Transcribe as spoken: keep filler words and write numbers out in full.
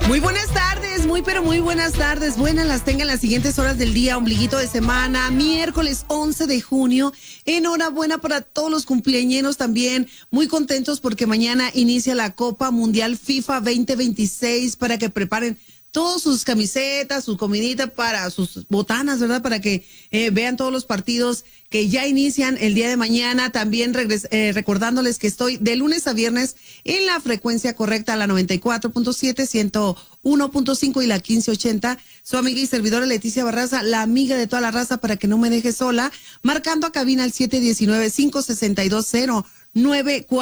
Muy buenas tardes, muy pero muy buenas tardes. Buenas las tengan las siguientes horas del día, ombliguito de semana, miércoles once de junio. Enhorabuena para todos los cumpleañeros también. Muy contentos porque mañana inicia la Copa Mundial FIFA veinte veintiséis para que preparen todas sus camisetas, su comidita para sus botanas, ¿verdad? Para que eh, vean todos los partidos que ya inician el día de mañana. También regres eh, recordándoles que estoy de lunes a viernes en la frecuencia correcta, la noventa y cuatro punto siete, ciento uno punto cinco y la quince ochenta. Su amiga y servidora Leticia Barraza, la amiga de toda la raza, para que no me deje sola, marcando a cabina al siete uno nueve, cinco seis dos, cero nueve cuatro.